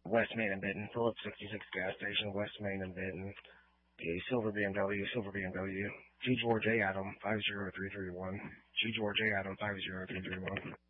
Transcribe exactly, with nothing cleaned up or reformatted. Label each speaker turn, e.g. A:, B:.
A: West Main and Benton, Phillips sixty-six gas station, West Main and Benton. A silver B M W, silver B M W. G George A Adam five zero three three one. G George A Adam five zero three three one.